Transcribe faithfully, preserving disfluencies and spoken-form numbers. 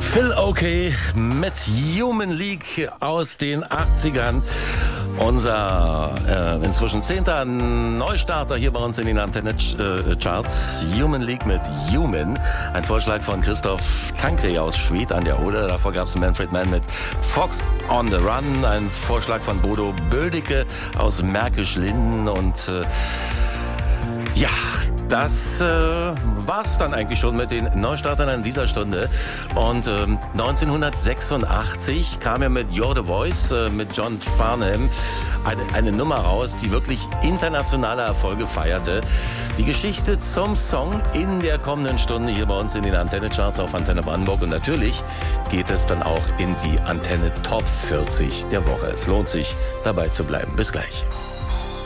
Phil Oakey mit Human League aus den achtzigern. Unser äh, inzwischen zehnter Neustarter hier bei uns in den Antenne-Charts. Human League mit Human. Ein Vorschlag von Christoph Tankre aus Schwedt an der Oder. Davor gab es Manfred Mann mit Fox on the Run. Ein Vorschlag von Bodo Böldicke aus Märkisch-Linden. Und äh, ja, das äh, war's dann eigentlich schon mit den Neustartern an dieser Stunde. Und ähm, neunzehnhundertsechsundachtzig kam ja mit You're the Voice, äh, mit John Farnham, eine, eine Nummer raus, die wirklich internationale Erfolge feierte. Die Geschichte zum Song in der kommenden Stunde hier bei uns in den Antenne-Charts auf Antenne Brandenburg. Und natürlich geht es dann auch in die Antenne Top vierzig der Woche. Es lohnt sich, dabei zu bleiben. Bis gleich.